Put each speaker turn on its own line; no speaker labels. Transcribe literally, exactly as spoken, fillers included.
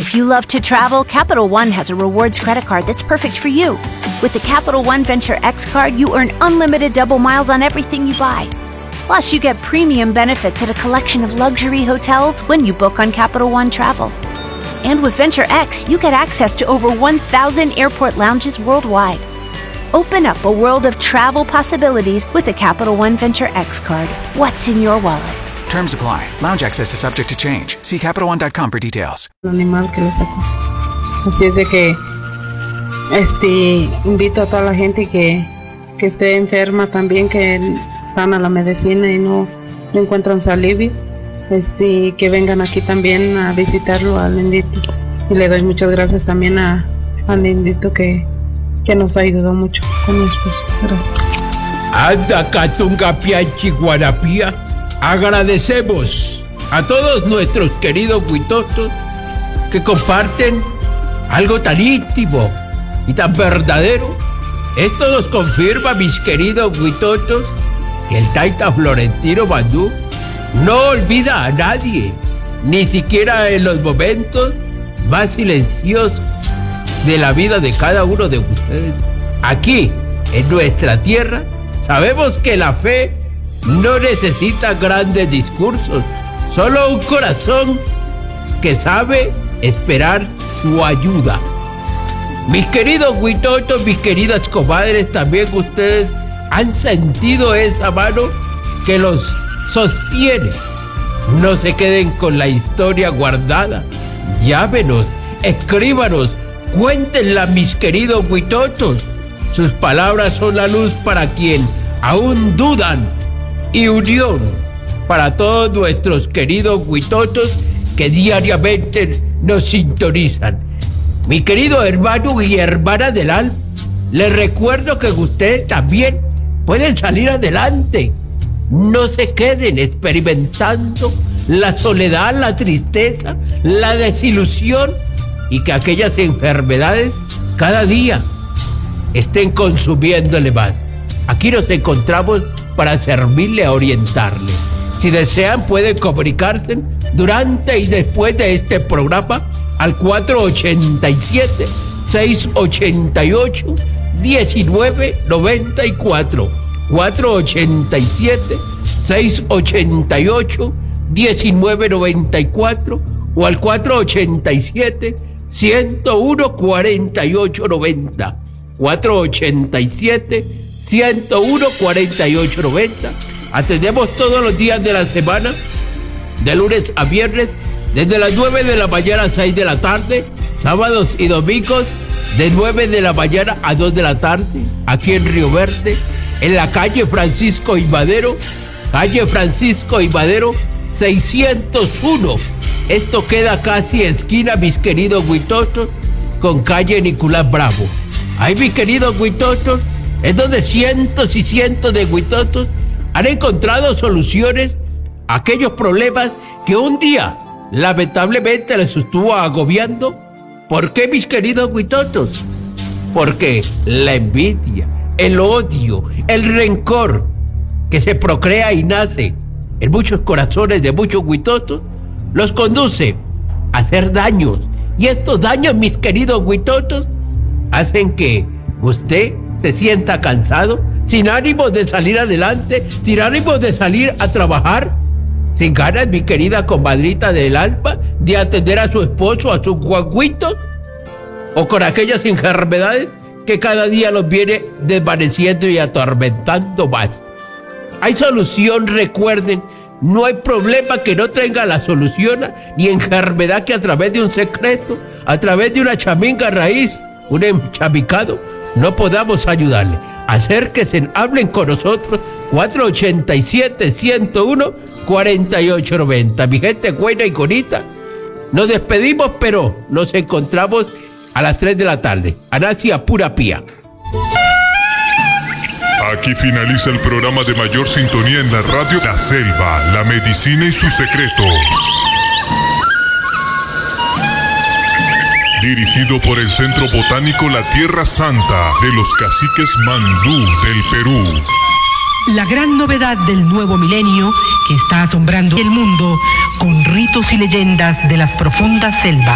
If you love to travel, Capital One has a rewards credit card that's perfect for you. With the Capital One Venture X card, you earn unlimited double miles on everything you buy. Plus, you get premium benefits at a collection of luxury hotels when you book on Capital One Travel. And with Venture X, you get access to over one thousand airport lounges worldwide. Open up a world of travel possibilities with the Capital One Venture X card. What's in your wallet?
Terms apply. Lounge access is subject to change. See Capital One dot com for details.
El animal que le sacó. Así es de que este, invito a toda la gente que, que esté enferma también, que van a la medicina y no, no encuentran su alivio, este, que vengan aquí también a visitarlo al Lindito. Y le doy muchas gracias también a, al Lindito que, que nos ayudó mucho con mi esposo. Gracias.
Anda, Catungapia, Chiguarapía. Agradecemos a todos nuestros queridos huitotos que comparten algo tan íntimo y tan verdadero. Esto nos confirma, mis queridos huitotos, que el Taita Florentino Bandú no olvida a nadie, ni siquiera en los momentos más silenciosos de la vida de cada uno de ustedes. Aquí, en nuestra tierra, sabemos que la fe no necesita grandes discursos, solo un corazón que sabe esperar su ayuda. Mis queridos huitotos, mis queridas comadres, también ustedes han sentido esa mano que los sostiene. No se queden con la historia guardada. Llámenos, escríbanos, cuéntenla, mis queridos huitotos. Sus palabras son la luz para quien aún dudan y unión para todos nuestros queridos huitotos que diariamente nos sintonizan. Mi querido hermano y hermana del alma, les recuerdo que ustedes también pueden salir adelante. No se queden experimentando la soledad, la tristeza, la desilusión y que aquellas enfermedades cada día estén consumiéndole más. Aquí nos encontramos para servirle a orientarle. Si desean, pueden comunicarse durante y después de este programa al cuatro ocho siete, seis ocho ocho, uno nueve nueve cuatro. cuatro ocho siete, seis ocho ocho, uno nueve nueve cuatro o al cuatro ocho siete, uno uno cuatro ocho nueve cero. cuatro ocho siete, uno uno cuatro ocho nueve cero. Atendemos todos los días de la semana, de lunes a viernes, desde las nueve de la mañana a seis de la tarde, sábados y domingos, de nueve de la mañana a dos de la tarde, aquí en Río Verde, en la calle Francisco y Madero, calle Francisco y Madero, seiscientos uno. Esto queda casi esquina, mis queridos huitotos, con calle Nicolás Bravo. Ahí, mis queridos huitotos, es donde cientos y cientos de huitotos han encontrado soluciones a aquellos problemas que un día lamentablemente les estuvo agobiando. ¿Por qué, mis queridos huitotos? Porque la envidia, el odio, el rencor que se procrea y nace en muchos corazones de muchos huitotos los conduce a hacer daños. Y estos daños, mis queridos huitotos, hacen que usted se sienta cansado, sin ánimo de salir adelante, sin ánimo de salir a trabajar, sin ganas, mi querida comadrita del alma, de atender a su esposo, a sus guaguitos, o con aquellas enfermedades que cada día los viene desvaneciendo y atormentando más. Hay solución, recuerden, no hay problema que no tenga la solución, ni enfermedad que a través de un secreto, a través de una chaminga raíz, un enchamicado, no podamos ayudarle. Acérquense, hablen con nosotros, cuatro ocho siete, uno uno cuatro ocho nueve cero. Mi gente buena y bonita, nos despedimos, pero nos encontramos a las tres de la tarde. Anasia Pura Pía.
Aquí finaliza el programa de mayor sintonía en la radio, La Selva, la medicina y sus secretos. Dirigido por el Centro Botánico La Tierra Santa de los caciques Mandú del Perú.
La gran novedad del nuevo milenio que está asombrando el mundo con ritos y leyendas de las profundas selvas.